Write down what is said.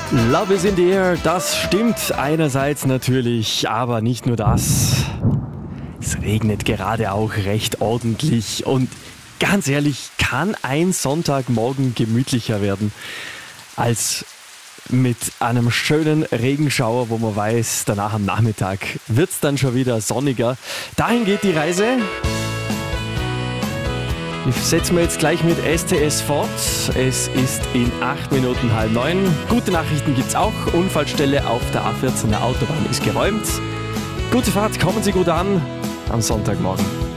Love is in the air, das stimmt einerseits natürlich, aber nicht nur das. Es regnet gerade auch recht ordentlich und ganz ehrlich, kann ein Sonntagmorgen gemütlicher werden als mit einem schönen Regenschauer, wo man weiß, danach am Nachmittag wird es dann schon wieder sonniger. Dahin geht die Reise. Ich setze mir jetzt gleich mit STS fort. Es ist in 8 Minuten 8:30. Gute Nachrichten gibt's auch. Unfallstelle auf der A14 der Autobahn ist geräumt. Gute Fahrt, kommen Sie gut an am Sonntagmorgen.